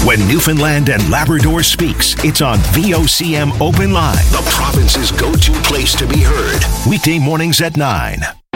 When Newfoundland and Labrador speaks, it's on VOCM Open Line, the province's go-to place to be heard. Weekday mornings at 9.